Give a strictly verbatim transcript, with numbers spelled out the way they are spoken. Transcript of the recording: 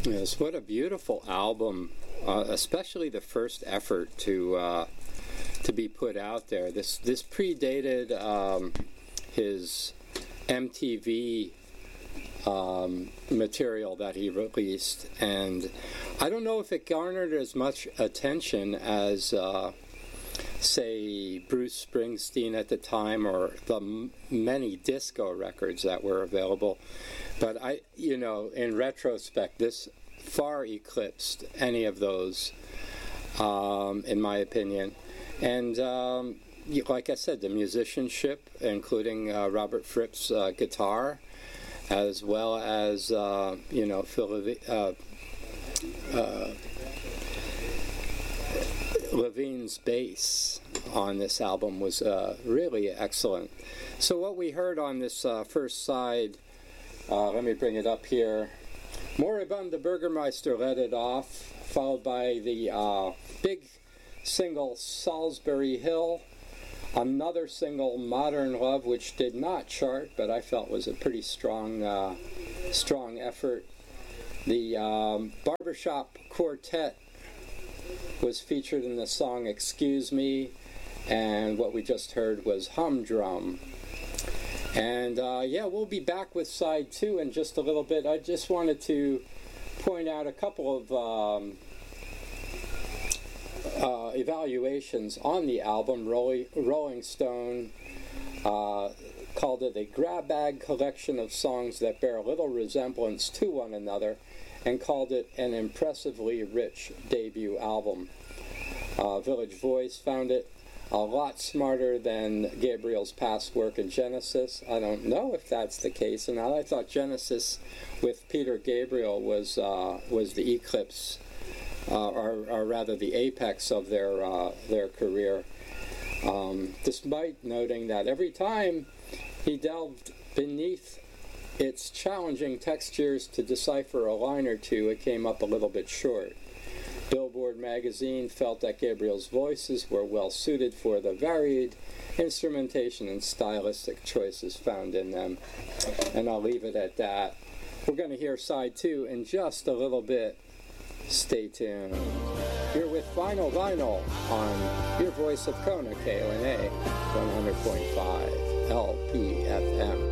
Yes, what a beautiful album, uh, especially the first effort to uh, to be put out there. This this predated um, his M T V um, material that he released, and I don't know if it garnered as much attention as, uh, say, Bruce Springsteen at the time, or the m- many disco records that were available. But I, you know, in retrospect, this far eclipsed any of those, um, in my opinion. And um, like I said, the musicianship, including uh, Robert Fripp's uh, guitar, as well as, uh, you know, Phil uh, uh, Levine's bass on this album was uh, really excellent. So what we heard on this uh, first side, uh, let me bring it up here. Moribund the Burgermeister led it off, followed by the uh, big single Salisbury Hill, another single Modern Love, which did not chart, but I felt was a pretty strong, uh, strong effort. The um, Barbershop Quartet was featured in the song Excuse Me, and what we just heard was Humdrum. And uh, yeah, we'll be back with side two in just a little bit. I just wanted to point out a couple of um, uh, evaluations on the album. Rolling, Rolling Stone uh, called it a grab bag collection of songs that bear little resemblance to one another, and called it an impressively rich debut album. Uh, Village Voice found it a lot smarter than Gabriel's past work in Genesis. I don't know if that's the case, and I thought Genesis with Peter Gabriel was uh, was the eclipse, uh, or, or rather the apex of their uh, their career. Um, despite noting that every time he delved beneath its challenging textures to decipher a line or two, it came up a little bit short. Billboard magazine felt that Gabriel's voices were well suited for the varied instrumentation and stylistic choices found in them. And I'll leave it at that. We're going to hear side two in just a little bit. Stay tuned. You're with Vinyl Vinyl on your voice of Kona, K O N A, one hundred point five L P F M.